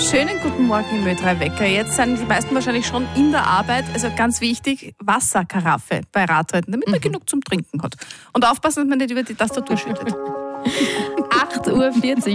Schönen guten Morgen im Ö3 Wecker. Jetzt sind die meisten wahrscheinlich schon in der Arbeit. Also ganz wichtig, Wasserkaraffe bei Radreiten, damit man genug zum Trinken hat. Und aufpassen, dass man nicht über die Tastatur schüttet. 8:40 Uhr.